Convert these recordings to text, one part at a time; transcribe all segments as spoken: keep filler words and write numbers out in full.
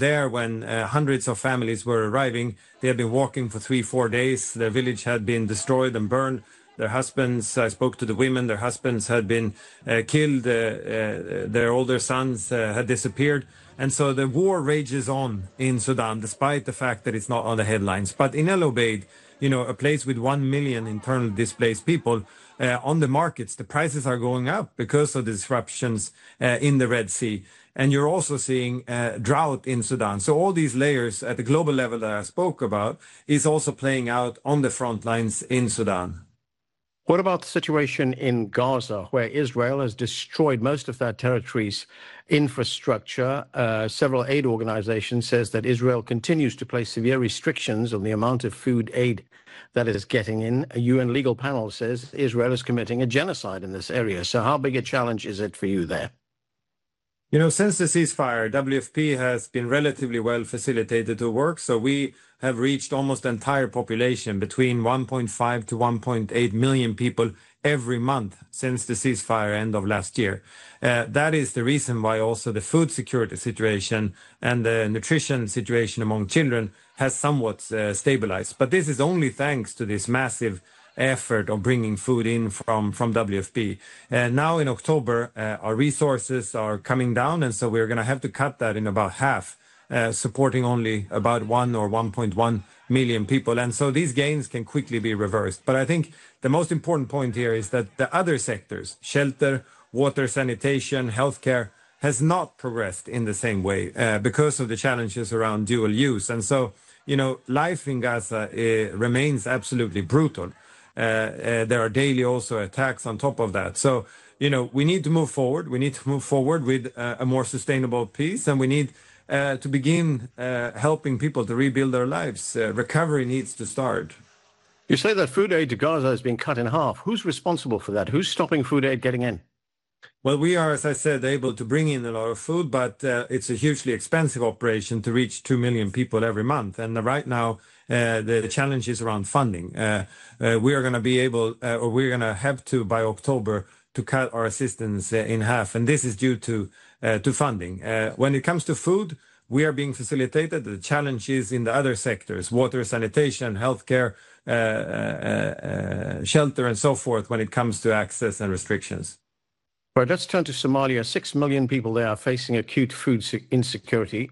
there when uh, hundreds of families were arriving. They had been walking for three, four days. Their village had been destroyed and burned. Their husbands, I spoke to the women, their husbands had been uh, killed. Uh, uh, their older sons uh, had disappeared. And so the war rages on in Sudan, despite the fact that it's not on the headlines. But in El Obeid, you know, a place with one million internally displaced people, uh, on the markets, the prices are going up because of the disruptions uh, in the Red Sea. And you're also seeing uh, drought in Sudan. So all these layers at the global level that I spoke about is also playing out on the front lines in Sudan. What about the situation in Gaza, where Israel has destroyed most of that territory's infrastructure? Uh, several aid organizations says that Israel continues to place severe restrictions on the amount of food aid that is getting in. A U N legal panel says Israel is committing a genocide in this area. So how big a challenge is it for you there? You know, since the ceasefire, W F P has been relatively well facilitated to work. So we have reached almost the entire population, between one point five to one point eight million people every month since the ceasefire end of last year. Uh, that is the reason why also the food security situation and the nutrition situation among children has somewhat uh, stabilized. But this is only thanks to this massive effort of bringing food in from, from W F P. Uh, now in October, uh, our resources are coming down, and so we're going to have to cut that in about half, uh, supporting only about one or one point one million people. And so these gains can quickly be reversed. But I think the most important point here is that the other sectors, shelter, water, sanitation, healthcare, has not progressed in the same way uh, because of the challenges around dual use. And so, you know, life in Gaza uh, remains absolutely brutal. Uh, uh, there are daily also attacks on top of that. So, you know, we need to move forward. We need to move forward with uh, a more sustainable peace, and we need uh, to begin uh, helping people to rebuild their lives. Uh, recovery needs to start. You say that food aid to Gaza has been cut in half. Who's responsible for that? Who's stopping food aid getting in? Well, we are, as I said, able to bring in a lot of food, but uh, it's a hugely expensive operation to reach two million people every month. And uh, right now, uh, the challenge is around funding. Uh, uh, we are going to be able, uh, or we're going to have to, by October, to cut our assistance uh, in half. And this is due to, uh, to funding. Uh, when it comes to food, we are being facilitated. The challenge is in the other sectors, water, sanitation, healthcare, uh, uh, uh, shelter, and so forth, when it comes to access and restrictions. Right, let's turn to Somalia. Six million people there are facing acute food insecurity.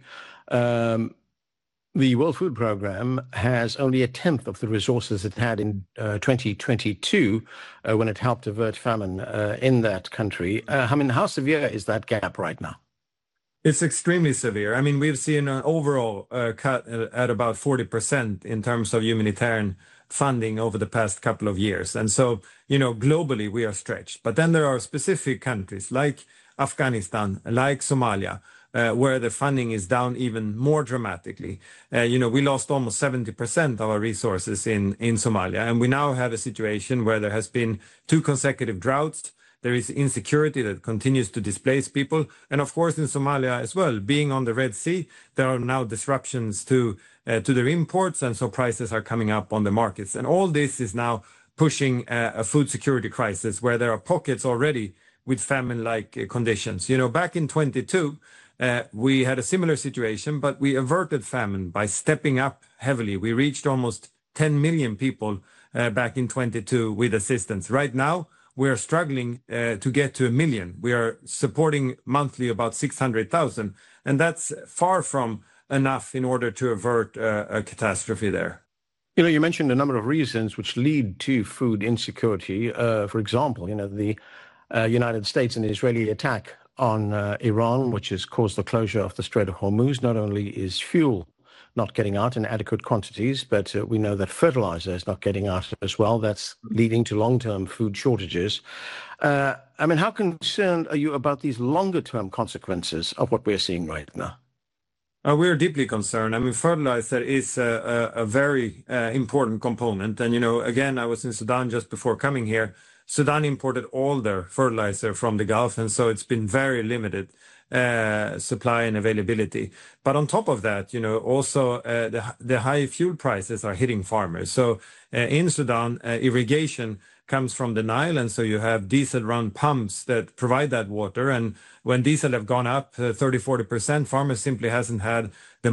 Um, the World Food Programme has only a tenth of the resources it had in uh, twenty twenty-two uh, when it helped avert famine uh, in that country. Uh, I mean, how severe is that gap right now? It's extremely severe. I mean, we've seen an overall uh, cut at about forty percent in terms of humanitarian funding over the past couple of years. And so, you know, globally we are stretched. But then there are specific countries like Afghanistan, like Somalia, uh, where the funding is down even more dramatically. Uh, you know, we lost almost seventy percent of our resources in, in Somalia. And we now have a situation where there has been two consecutive droughts. There is insecurity that continues to displace people. And of course, in Somalia as well, being on the Red Sea, there are now disruptions to uh, to their imports. And so prices are coming up on the markets. And all this is now pushing uh, a food security crisis where there are pockets already with famine-like uh, conditions. You know, back in twenty-two, uh, we had a similar situation, but we averted famine by stepping up heavily. We reached almost ten million people uh, back in twenty-two with assistance. Right now, we are struggling uh, to get to a million. We are supporting monthly about six hundred thousand, and that's far from enough in order to avert uh, a catastrophe there. You know, you mentioned a number of reasons which lead to food insecurity. Uh, for example, you know, the uh, United States and the Israeli attack on uh, Iran, which has caused the closure of the Strait of Hormuz. Not only is fuel not getting out in adequate quantities, but uh, we know that fertilizer is not getting out as well. That's leading to long-term food shortages. Uh, I mean, how concerned are you about these longer-term consequences of what we're seeing right now? Uh, we're deeply concerned. I mean, fertilizer is a, a, a very uh, important component. And, you know, again, I was in Sudan just before coming here. Sudan imported all their fertilizer from the Gulf, and so it's been very limited uh, supply and availability. But on top of that, you know, also uh, the, the high fuel prices are hitting farmers. So uh, in Sudan, uh, irrigation comes from the Nile, and so you have diesel-run pumps that provide that water. And when diesel have gone up uh, thirty, forty percent, farmers simply hasn't had the